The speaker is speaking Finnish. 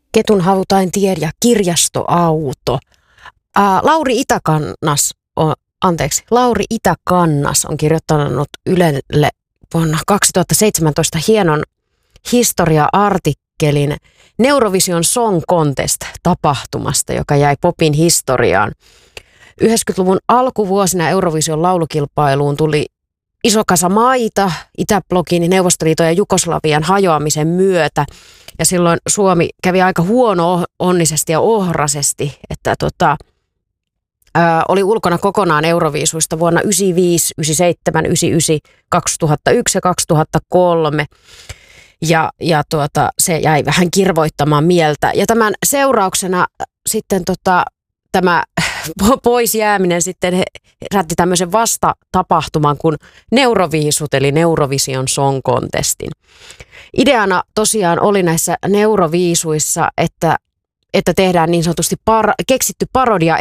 Ketunhavutaintie ja kirjastoauto. Lauri Itäkannas on kirjoittanut Ylelle vuonna 2017 hienon historia-artikkelin Eurovision Song Contest-tapahtumasta, joka jäi popin historiaan. 90-luvun alkuvuosina Eurovision laulukilpailuun tuli iso kasa maita Itäblogin, Neuvostoliiton ja Jugoslavian hajoamisen myötä. Ja silloin Suomi kävi aika huono-onnisesti ja ohrasesti, että oli ulkona kokonaan Euroviisuista vuonna 1995, 1997, 1999, 2001 ja 2003. Ja se jäi vähän kirvoittamaan mieltä. Ja tämän seurauksena sitten tämä pois jääminen sitten herätti tämmöisen vastatapahtuman kuin Neuroviisut, eli Neurovision Song Contestin. Ideana tosiaan oli näissä Neuroviisuissa, että tehdään niin sanotusti keksitty parodia